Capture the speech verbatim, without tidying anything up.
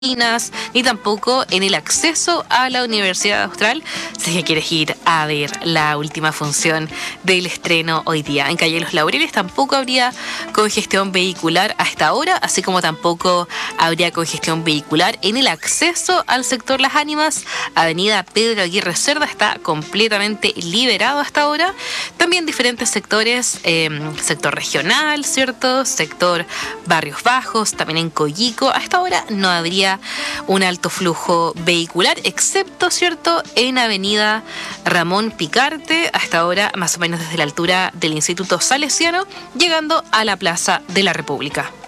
ni tampoco en el acceso a la Universidad Austral, si es que quieres ir a ver la última función del estreno hoy día. En Calle Los Laureles tampoco habría congestión vehicular hasta ahora, así como tampoco habría congestión vehicular en el acceso al sector Las Ánimas. Avenida Pedro Aguirre Cerda está completamente liberado hasta ahora. También diferentes sectores, eh, sector regional, ¿cierto? Sector Barrios Bajos, también en Coyico. Hasta ahora no habría un alto flujo vehicular, excepto, ¿cierto?, en Avenida Ramón Picarte, hasta ahora más o menos desde la altura del Instituto Salesiano, llegando a la Plaza de la República.